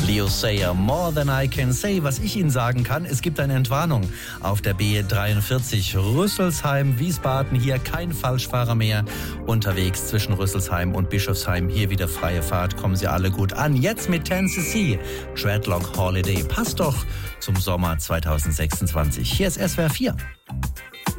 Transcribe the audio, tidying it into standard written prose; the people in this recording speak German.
Leo Sayer, More Than I Can Say. Was ich Ihnen sagen kann, es gibt eine Entwarnung auf der B43 Rüsselsheim, Wiesbaden. Hier kein Falschfahrer mehr unterwegs zwischen Rüsselsheim und Bischofsheim. Hier wieder freie Fahrt, kommen Sie alle gut an. Jetzt mit Tennessee, Dreadlock Holiday. Passt doch zum Sommer 2026. Hier ist SWR 4.